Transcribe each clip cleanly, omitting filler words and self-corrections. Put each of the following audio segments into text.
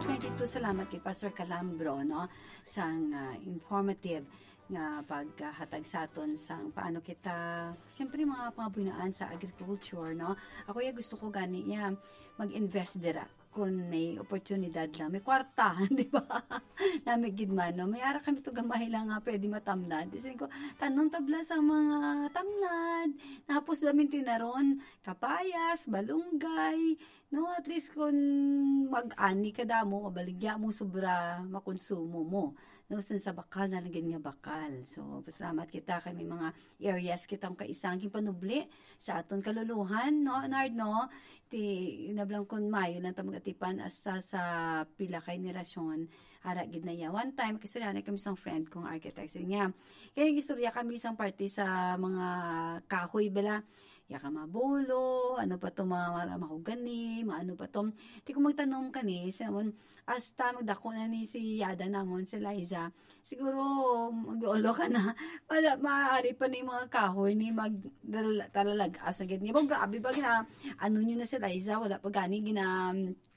2022, salamat kay Pastor Calambro, no, sang informative nga paghatag sa aton sang paano kita, siyempre mga pangabunaan sa agriculture, no. Ako gusto ko gani mag-invest dira kung may oportunidad lang, may kwarta, di ba? Namigid man, no? May ara kami to gamay lang nga pwede matamnad. Kasi ko, tanong tabla sa mga tamnad, tapos lamin tinaron, kapayas, balunggay, no? At least kung mag-ani ka damo, mabaligya mo sobra makonsumo mo. No, sa bakal na lang nga bakal. So, pasalamat kita kay may mga areas kitang kaisang panubli sa aton kaluluhan, no, Nard, no? Ti nablang kon mayo lang ta magatipan asa sa pila kay henerasyon ara gid na ya. One time kasi kami isang friend kong architect nga. Kaya istorya kami isang party sa mga kahoy bala. Ya ka mabulo, ano pa to mga mahugani, ano pa to. Di ko magtanong kani, samon hasta magdako na ni si Yada namon, si Liza. Siguro mag-ulo ka na. Maaari pa ni mga kahoy ni magtalalag-as agad niya. Grabe ba gina, ano nyo na si Liza, wala pa gani gina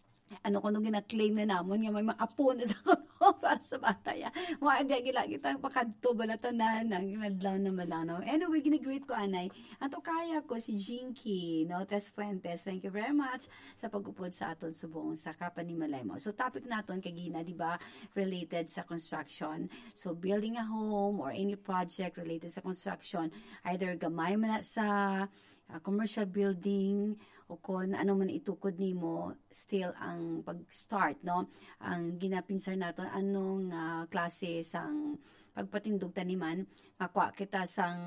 ano ko nung gina-claim na namon nga may mga apo na sa kuno para sa bata ya. Mga idea gila kita pakadto balatan na ginadlaw na malanaw. Anyway, gini-greet ko anay. Ato kaya ko si Jinky, no, Tres Fuentes. Thank you very much sa pag-upod sa aton subong sa Kapanimalay mo. So topic naton kay Gina, di ba, related sa construction. So building a home or any project related sa construction, either gamay man na sa commercial building o kung ano man itukod nimo, still ang pag-start, no, ang ginapinsan nato anong klase sang pagpatindog taniman, makuha kita sang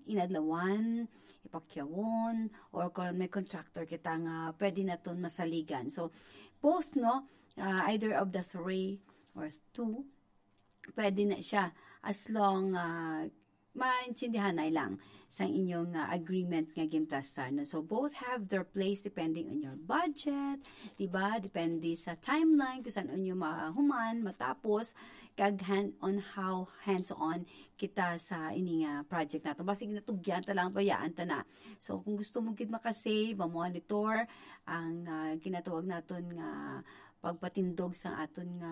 inadlawan, ipakyawon, or kung may contractor kita nga pwede naton masaligan. So both, no, either of the three or two, pwede na siya as long maintindihan na lang sa inyong agreement nga gimtastar. No? So, both have their place depending on your budget, diba? Depende sa timeline, kung saan inyo mahuman, matapos, kag on how hands-on kita sa ining project nato. Basig natugyan talang bayaan ta na. So, kung gusto mo gid makasave, monitor ang ginatawag naton nga pagpatindog sa aton nga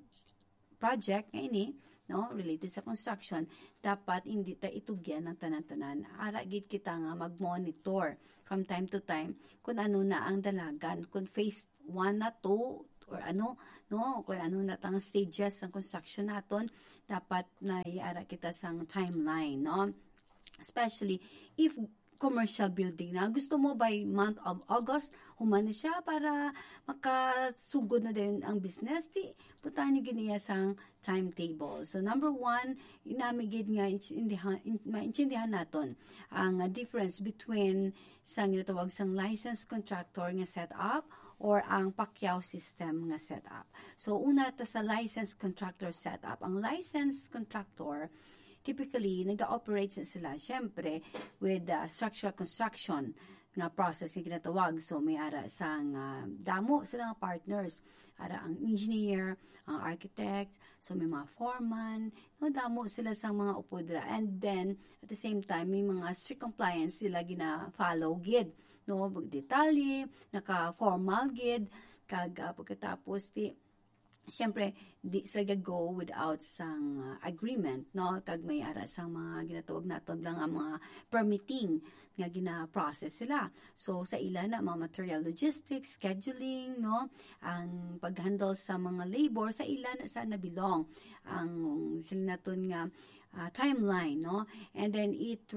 project nga ini, no, related sa construction, dapat hindi ta itugyan ng tanan-tanan. Ara gid kita nga mag-monitor from time to time kung ano na ang dalagan, kung phase 1 na 2 or ano, no, kung ano na tang stages ng construction naton, dapat na iara kita sang timeline, no. Especially if commercial building na. Gusto mo by month of August, human na siya para makasugod na din ang business. Putahan niyo giniya sang timetable. So, number 1, inamigid nga maintindihan naton ang difference between sang ginatawag sang licensed contractor nga setup or ang Pacquiao system nga setup. So, una ta sa licensed contractor setup. Ang licensed contractor, typically, nag-operate sila, syempre, with structural construction nga process nga ginatawag. So, may ara sang damo sila nga partners. Ara ang engineer, ang architect, so may mga foreman, no, damo sila sa mga upodra. And then, at the same time, may mga strict compliance sila gina-follow gid. No, detalye, naka-formal gid, kag pagkatapos, siyempre, di sa go without sang agreement, no? Kag may ara sang mga ginatawag naton lang ang mga permitting nga gina-process sila. So, sa ila na, mga material logistics, scheduling, no? Ang pag-handle sa mga labor, sa ila na sa nabilong. Ang sila naton nga timeline, no? And then,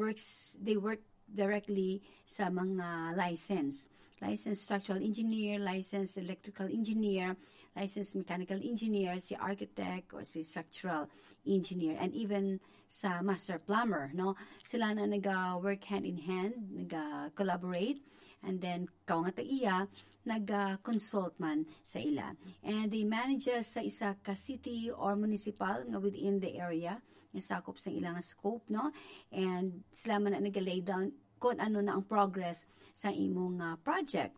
they work directly sa mga licensed structural engineer, licensed electrical engineer, licensed mechanical engineer, si architect or si structural engineer, and even sa master plumber, no? Sila na nag-work hand in hand, nag-collaborate, and then kao nga iya nag-consult man sa ila. And they manages sa isa ka city or municipal nga within the area, nga sakop sa ilang scope, no? And sila man na nag-lay down kung ano na ang progress sa imong project.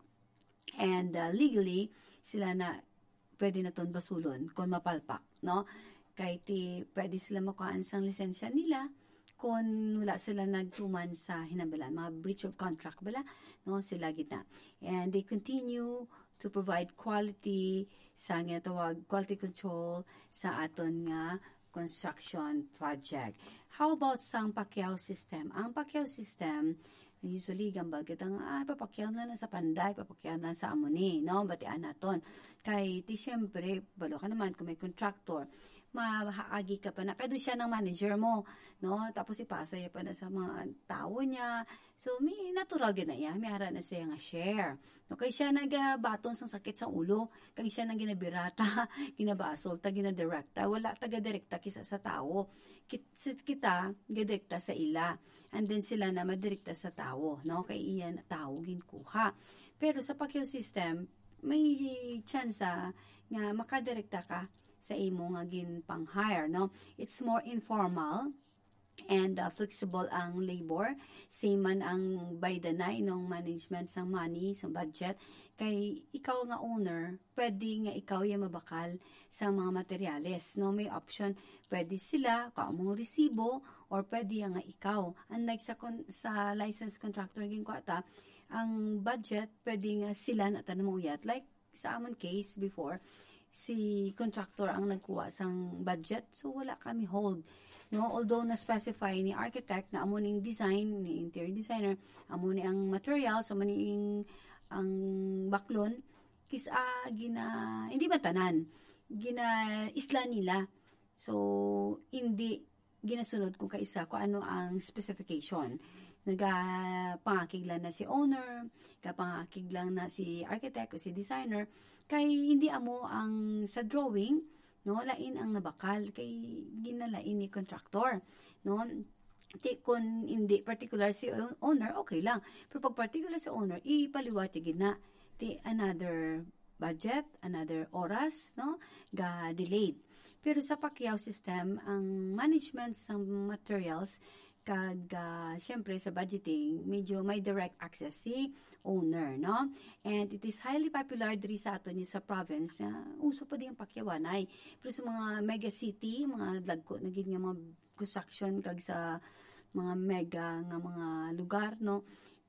And legally, sila na pwede na ton basulon kung mapalpak, no? Kahit pwede sila makuhaan sang lisensya nila kung wala sila nagtuman sa hinabalan, mga breach of contract bala, no? Sila gitna. And they continue to provide quality sa ginatawag quality control sa aton nga construction project. How about sang pakyaw system? Ang pakyaw system, usually gambal kita nga, papakyaw na lang sa panday, papakyaw na lang sa amuni, no? Batian naton. Kay, di syempre, balo ka naman kung may contractor, mahaagi ka pa na, kaya doon siya ng manager mo, no? Tapos ipasa niya pa na sa mga tao niya. So, may natural gina niya, may ara na siya nga share. No, kaya siya nagabaton sa sakit sa ulo, kaya siya nang ginabirata, ginabasol, ginadirekta, wala taga-direkta kisa sa tao. Kita, gadirekta sa ila. And then sila na madirekta sa tao, no? Kaya iyan tao ginkuha. Pero sa pakyaw system, may chance nga makadirekta ka sa imo nga gin pang-hire, no? It's more informal and flexible ang labor. Same man ang by the night ng management sa money, sa budget. Kay ikaw nga owner, pwede nga ikaw yung mabakal sa mga materyales, no? May option, pwede sila, kaamong resibo, or pwede nga ikaw. Unlike sa licensed contractor ginkwata, ang budget, pwede nga sila na tanamuyat. Like sa amon case before, si contractor ang nagkuha sang budget, so wala kami hold, no? Although na-specify ni architect na amo ning design, ni interior designer, amo ni ang materials, amo ni ang baklon, hindi ba tanan, isla nila. So, hindi ginasunod kung kaisa kung ano ang specification. Nagapangakig lang na si owner, kapangakig lang na si architect o si designer, kay hindi amo ang sa drawing, no, lain ang nabakal, kay ginalain ni contractor, no. Kung hindi particular si owner, okay lang. Pero pag particular si owner, ipaliwatigin na. Another budget, another oras, no, delayed. Pero sa pakyaw system, ang management sa materials, syempre sa budgeting, medyo may direct access si owner, no? And it is highly popular diri sa ato ni sa province, uso pa din ang pakyawanay. Pero sa mga mega city, mga lagko na gid nga mga construction kag sa mga mega nga mga lugar, no?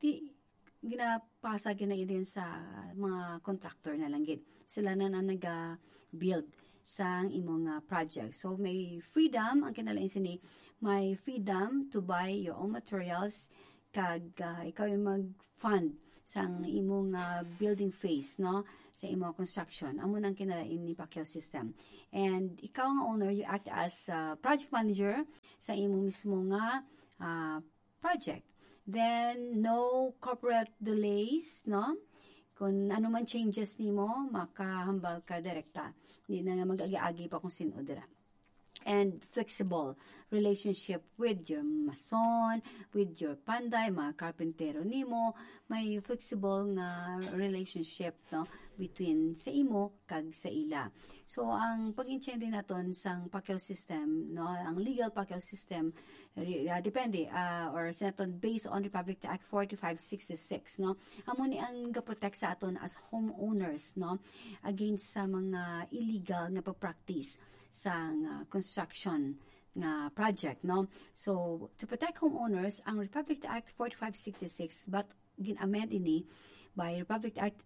Ginapasa din sa mga contractor na lang gid. Sila na naga-build sa imong project. So may freedom ang kinalain sini, may freedom to buy your own materials kag ikaw yung mag-fund sa imong building phase, no, sa imong construction. Amo nang kinalain ni pakyaw system. And ikaw nga owner, you act as project manager sa imong mismo nga project. Then no corporate delays, no? Kung ano man changes nimo, makahambal ka direkta. Hindi na nga mag-agi-agi pa kung sino dira. And flexible relationship with your mason, with your panday, mga karpentero nimo, may flexible nga relationship, no, between sa imo kag sa ila. So ang pag-intindi naton sang pakyaw system, no, ang legal pakyaw system depende or sinaton based on Republic Act 4566, no. Amo ni ang ga-protect sa aton as homeowners, no, against sa mga illegal nga pag-practice sa construction nga project, no. So to protect homeowners, ang Republic Act 4566 but gin-amend ini by Republic Act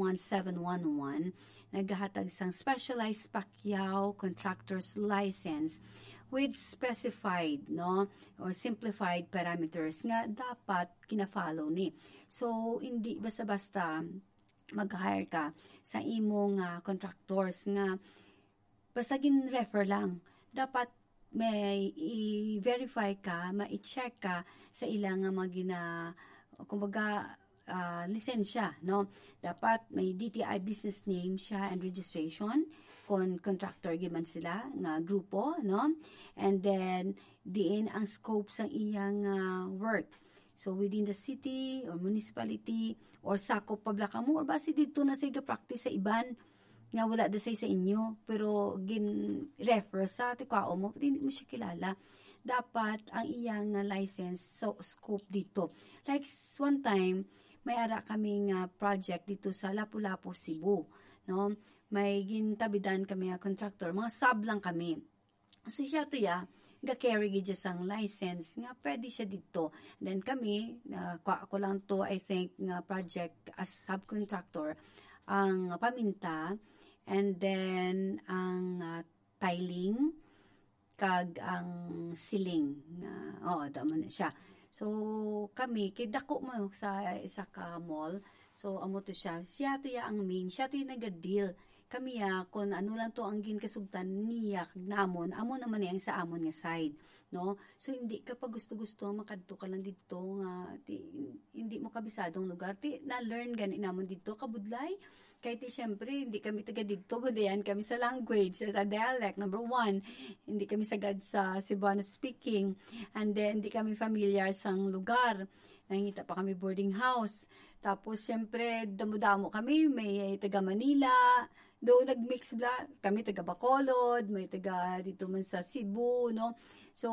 11711 nagahatag sang specialized pakyaw contractor's license with specified, no, or simplified parameters nga dapat kina-follow ni. So hindi basta-basta mag-hire ka sa imong contractors nga basta gin-refer lang. Dapat may i-verify ka, ma-i-check ka sa ilang kumbaga lisensya, no? Dapat may DTI business name siya and registration kung contractor giman sila nga grupo, no? And then diin ang scope sa iyang work. So within the city or municipality or sakop pabla ka mo or basi dito na sa practice sa iban nga wala da say sa inyo pero gin-refer sa tikwao mo, hindi mo siya kilala. Dapat ang iyang license so scope dito. Like one time, may ara kaming project dito sa Lapu-Lapu, Cebu, no? May gintabidan kami contractor, mga sub lang kami. So siya ga-carry gid sang license nga pwede siya dito. Then kami, ako lang to I think nga project as subcontractor ang paminta, and then ang tiling, kag ang siling nga damo na siya. So kami kay dako mo sa isa ka mall, so amo to siya to ya ang main, siya to yung nagadeal. Kami kung ano lang to ang ginkasugtan niya namon, amo naman yang sa amon nga side, no? So hindi ka pa gusto-gusto makadto ka lang dito nga hindi mo kabisadong lugar, na learn gani namon dito kabudlay. Kaya siyempre, hindi kami taga dito, budayan kami sa language, sa dialect, number one. Hindi kami sagad sa Cebuano speaking. And then, hindi kami familiar sa lugar. Nangita pa kami boarding house. Tapos, siyempre, damo-damo kami. May taga Manila. Doon nag-mix kami taga Bacolod, may taga dito man sa Cebu, no? So,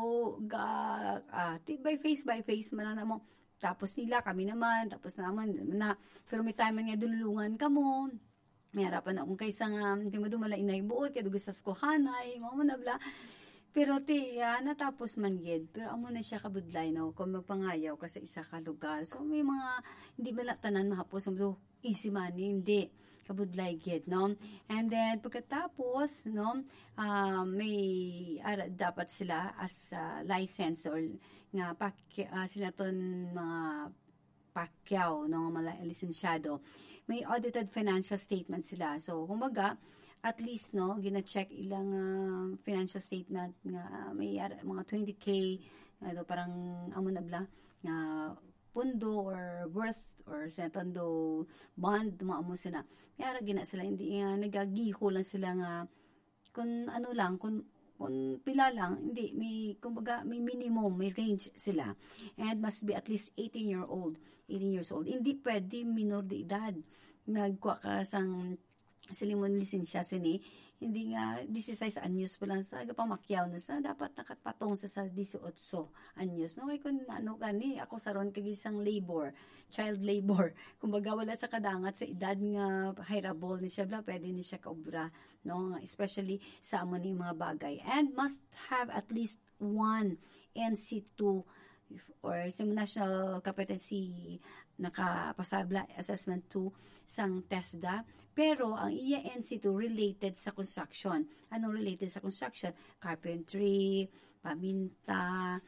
by face man na mo. Tapos nila, kami naman, tapos naman, pero may time nga dululungan ka mo, may harapan akong kaysa nga, hindi mo dumala inay buot, kaya dugas sa skohanay, mga manabla. Pero natapos man gid, pero amo na siya kabudlay, no, kung magpangayaw ka sa isa ka lugar. So, may mga, hindi ba tanan mahapos, easy money, hindi, kabudlay gid, no. And then, pagkatapos, no, may, dapat sila as license or nga sila ton mga pakyaw no mga lisensyado, may audited financial statement sila. So kumbaga at least no gina-check ilang financial statement nga may mga 20k parang amo na bla nga pundo or worth or senatondo bond maamo sila. Kaya gina sila hindi nga nagagiho lang sila nga kung ano lang kung pila lang, hindi, kumbaga, may minimum, may range sila. And must be at least 18 years old. Hindi pwede minor de edad. Nagkuha ka sang silimon lisensya sini, hindi nga 16 anyos pa lang sa pamakyaw na sa dapat nakatpatong sa 18 anyos. No, kaya kung ako saron kag isang child labor. Kumbaga wala sa kadangat sa edad nga hireable ni siya pwede ni siya kaobra, no, especially sa amo ni mga bagay. And must have at least one NC2 or sa National Competency nakapasabla assessment 2 sang TESDA, pero ang iya NC2 related sa construction. Anong related sa construction? Carpentry, paminta,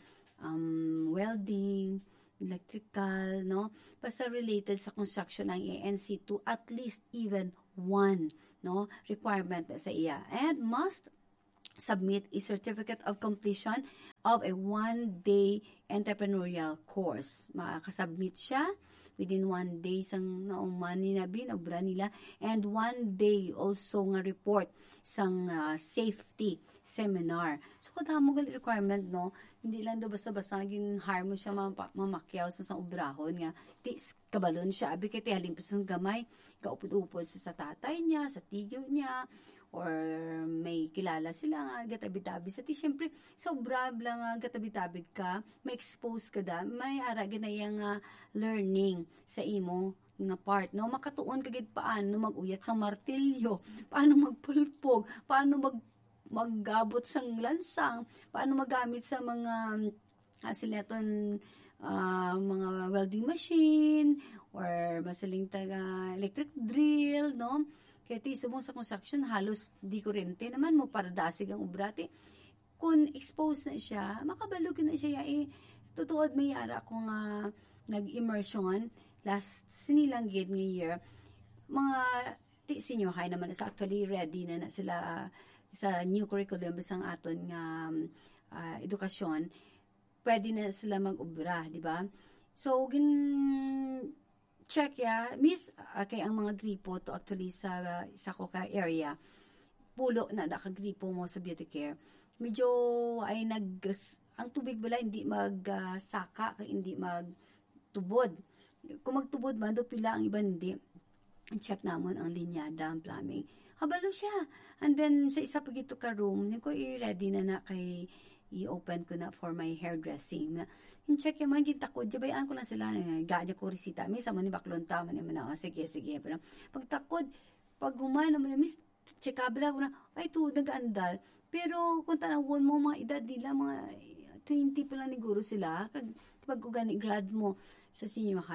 welding, electrical, no? Basta related sa construction ang iya NC2, at least even one, no, requirement sa iya. And must submit a certificate of completion of a 1-day entrepreneurial course. Makakasubmit siya within 1 day sang nauman nila binobra nila, and 1 day also nga report sang safety seminar. So kadamo gal requirement, no, hindi lang do basta-basta gin-hire mo siya mamakyaw sa obrahon nga kabalon siya abi kay halimpos ng gamay kaupod-upod sa tatay niya, sa tiyo niya, or may kilala sila nga gatabi-tabi sa siyempre sa obra lang gatabi-tabi ka, may expose ka may ara ginayang learning sa imo nga part, no, makatuon kagid paano maguyat sa martilyo, paano magpulpog, paano maggabot sang lansang, paano magamit sa mga sileton mga welding machine or masaling taga electric drill, no. Kaya mo sa construction, halos di kurente naman mo para dasig ang obrate. Kung exposed na siya, makabalog na siya. Tutuod may yara kung nag-immersion last sinilang gid nga year. Mga senior high naman sa actually ready na sila sa new curriculum sang aton nga edukasyon. Pwede na sila mag-ubra, di ba? So, check miss kay ang mga gripo to actually sa Coca area pulo na nakagripo mo sa beauty care medyo ay ang tubig bala hindi saka kay hindi magtubod. Kung magtubod man do pila ang iban hindi, check namon ang linyada ang plumbing habalo siya, and then sa isa pagito ka room ni ko i-ready na kay i-open ko na for my hairdressing. In-check yung mga gintakod, jabayaan ko lang sila, ganya ko resita. May sama ni baklon tama naman na, sige. Pero pagtakod, pag humana mo na, miss, checkable ako na, ay to, nag-andal. Pero kung tanawon mo, mga edad nila, mga 20 pa lang ni guro sila, pag gani grad mo sa senior high,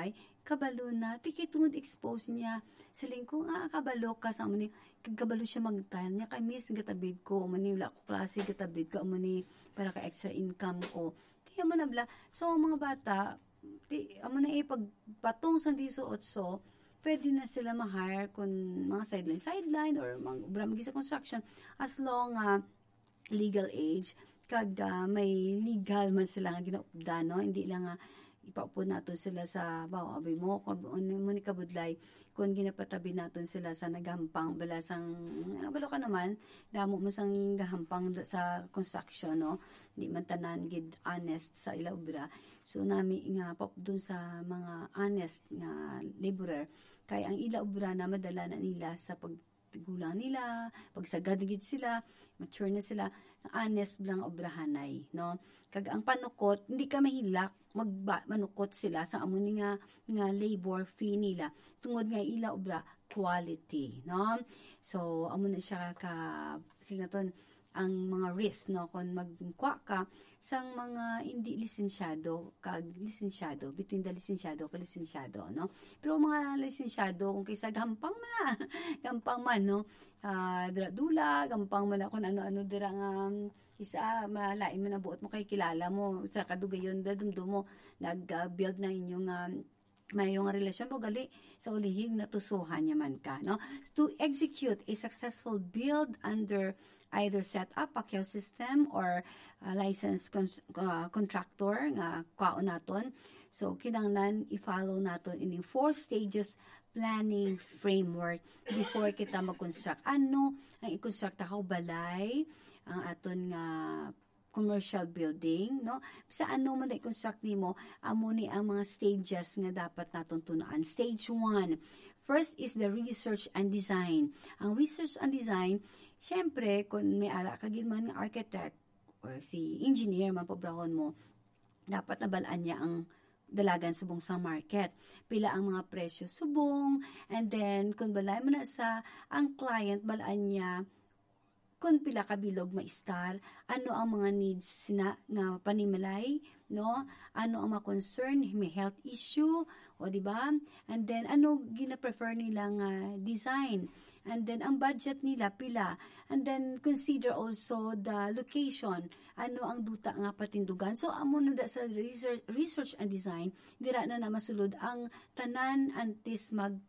kabalo na, tikitungod expose niya. Siling ko, kabalo ka sa ni, kabalo siya magtahan niya, kay miss, gatabid ko, manila ko klase, gatabid ko, ni, para ka extra income ko. Kaya mo na bla. So, mga bata, amo na pagpatong sa 18, pwede na sila ma-hire kung mga sideline or mga sa construction as long legal age kag may legal man sila nga ginaupda, no? Hindi lang ipaupo naton sila sa abay mo ni kabudlay kung ginapatabi naton sila sa nagampang balasang balo ka naman damo mo sang gahampang sa construction, no? Di man tanan gid honest sa ila obra. So nami nga pop dun sa mga honest nga laborer kay ang ila obra na madala na nila sa paggulang nila, pagsagad gid sila, mature na sila, honest blang obrahanay, no? Kag ang panukot, hindi ka mahilak manukot sila sa amo ni nga labor fee nila tungod nga ila obra quality, no? So amo na siya ka sila ton ang mga risk, no, kung magkuha ka sang mga hindi lisensyado kag lisensyado, between the lisensyado kag lisensyado, no? Pero mga lisensyado kung kaysa gampang man, no, dula gampang man kung ano-ano dira nga isa malain mo na buot mo kay kilala mo sa kadugayon dumdum mo nag-build na inyong may yung relasyon mo gali sa ulihig natusuhan yaman ka, no? So, to execute a successful build under either set up a QO system or licensed contractor nga kaon naton. So kinahanglan i-follow naton in 4 stages planning framework before kita mag-construct. Ano ang i-construct ako balay ang aton nga commercial building, no? Sa ano man i-construct nimo, amo ni ang mga stages nga dapat naton tunaan. Stage 1. First is the research and design. Ang research and design, syempre, kung may ara ka man ng architect or si engineer man pabrahon mo, dapat nabalaan niya ang dalagan subong sa market. Pila ang mga presyo subong, and then kung balay mo na sa ang client, balaan niya kung pila ka bilog ma-star, ano ang mga needs na panimalay, no? Ano ang mga concern, may health issue, o di ba? And then ano gina-prefer nilang design. And then ang budget nila pila. And then consider also the location, ano ang duta nga patindugan. So amo na da sa research and design, dira na masulod ang tanan antes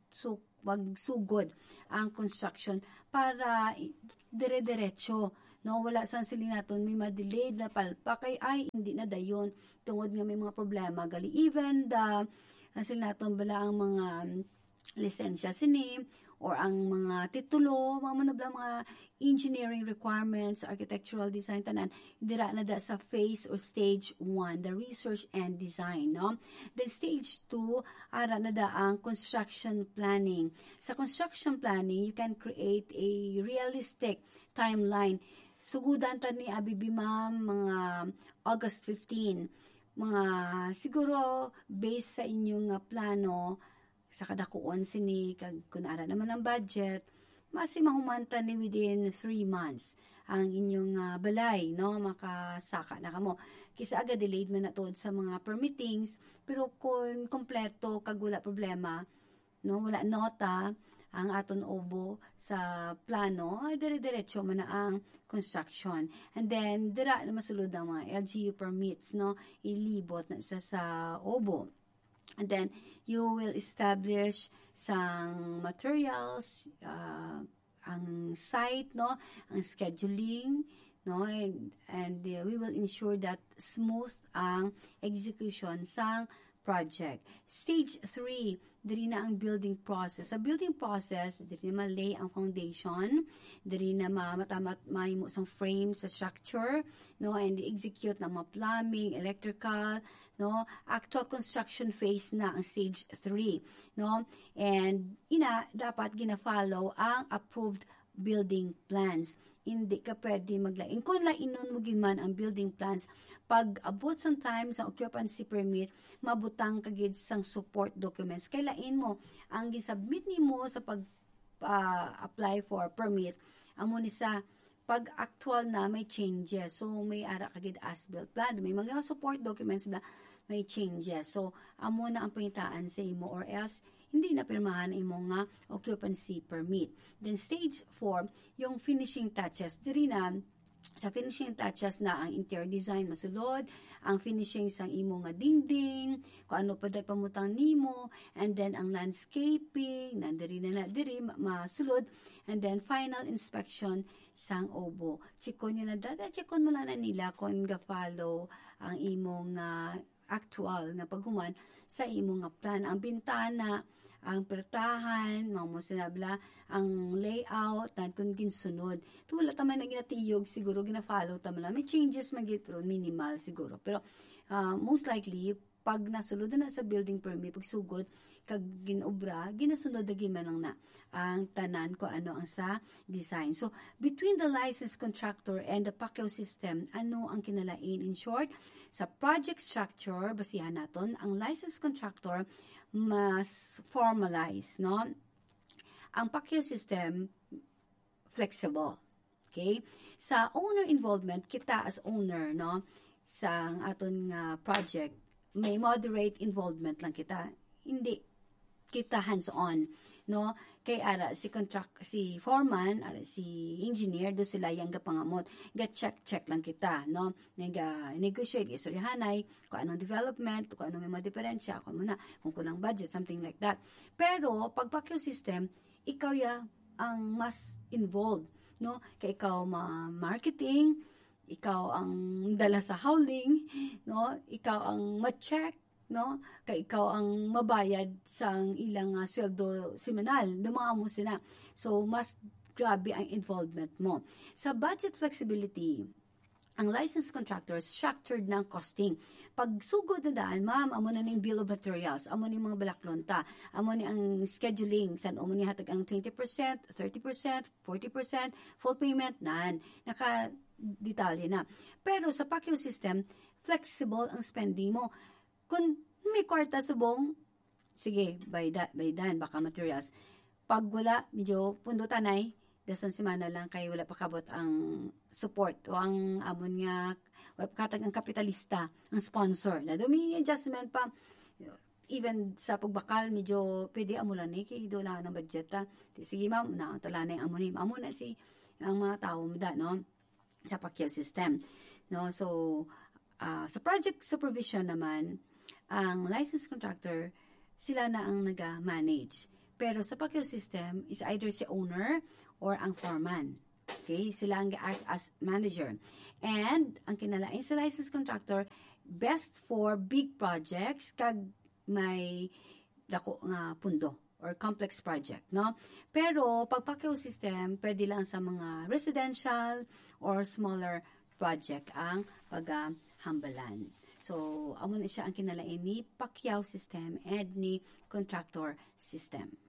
magsugod ang construction para dire-diretso, no? Wala sang sili naton may ma-delayed na palpa kay ay hindi na dayon tungod nga may mga problema gali even the sili naton bala ang mga lisensya sini or ang mga titulo, mga engineering requirements, architectural design tanan dira na da sa phase or stage 1, the research and design, no? Then stage 2 ara na da ang construction planning. Sa construction planning, you can create a realistic timeline. Sugudan ta ni Abibi ma'am mga August 15. Mga siguro based sa inyong plano sa kadakuon sini kag kun ara naman ang budget masi mahumanta ni within 3 months ang inyong balay, no, makasaka na kamo kisa aga delayed man na tuod sa mga permittings pero kung kompleto kag wala problema, no, wala nota ang aton obo sa plano ay dire-diretso man na ang construction. And then dira na masulod ang mga LGU permits, no, ilibot na sa obo. And then, you will establish some materials, ang site, no, ang scheduling, no, and we will ensure that smooth ang execution sa project. Stage 3, diri na ang building process. Sa building process, diri na lay ang foundation, diri na mahimo sang frame sa structure, no, and execute ng mga plumbing, electrical, no, actual construction phase na ang stage 3, no, and dapat gina-follow ang approved building plans. Hindi ka pwede maglain. Kung lainon mo man ang building plans, pag abot sang time sa occupancy permit, mabutang kagid sang support documents. Kailain mo, ang gisubmit nimo sa pag-apply for permit, amo ni sa pag actual na may changes. So, may ara kagid as-built plan. May mga support documents na may changes. So, amo na ang pangitaan sa imo or else hindi na pirmahan imo nga occupancy permit. Then stage 4, yung finishing touches. Diri na sa finishing touches na ang interior design masulod, ang finishing sang imo nga dingding, kung ano pa day pamutang nimo, and then ang landscaping, nandiri na diri masulod, and then final inspection sang obo. Chikon niya na dada, chikon mo lang na nila kung ga-follow ang imong actual nga paghuman sa imong nga plan. Ang bintana, ang pertahan, mga mo sinabla, ang layout, tan kung ginsunod. Ito wala taman na ginatiyog, siguro gina-follow taman lang. May changes magit, pero minimal siguro. Pero most likely, pag nasulod na sa building permit, pag sugod, kag ginobra, ginasunod na man lang na ang tanan ko ano ang sa design. So, between the licensed contractor and the Pacquiao system, ano ang kinalain? In short, sa project structure, basihan naton, ang licensed contractor mas formalized, no? Ang Pacquiao system, flexible. Okay? Sa owner involvement, kita as owner, no? Sa aton project, may moderate involvement lang kita. Hindi kita hands-on, no? Kay ara si foreman, ara si engineer do sila yang gapangamot. Check lang kita, no? Negotiate istoryahanay kung anong development, kung anong may mga diferensya, kung muna kung kulang budget, something like that. Pero pag Pacquiao system, ikaw ya ang mas involved, no? Kay ikaw marketing, ikaw ang dala sa howling, no? Ikaw ang ma-check, no? Kay ikaw ang mabayad sang ilang sweldo semanal, dumanga mo sila. So, mas grabe ang involvement mo. Sa budget flexibility, ang licensed contractor structured ng costing. Pag sugod na daan, ma'am, amo na ng bill of materials, amo ni mga balaklonta, amo ni ang scheduling, san amo ni hatag ang 20%, 30%, 40%, full payment, naka-detalye na. Pero sa Pacquiao system, flexible ang spending mo. Kung may kwarta subong, sige, by dan, baka materials. Pag wala, medyo pundo tanay, dason semana lang kay wala pa kabot ang support o ang amon nga wala pa katag ang kapitalista, ang sponsor. Na dumi adjustment pa. Even sa pagbakal, medyo pwede amulan kay dola ng budget ta. Sige ma'am, na tala na yung amon ni. Amon na si ang mga tao mo no? Sa Pacquiao system. No? So, sa project supervision naman, ang licensed contractor, sila na ang naga-manage. Pero sa Pacquiao system, is either si owner or ang foreman. Okay? Sila ang ga-act as manager. And, ang kinalain sa licensed contractor, best for big projects, kag may dako nga pundo or complex project, no? Pero, pag Pacquiao system, pwede lang sa mga residential or smaller project ang paghambalan. So, amo na siya ang kinalain ni Pacquiao system and ni contractor system.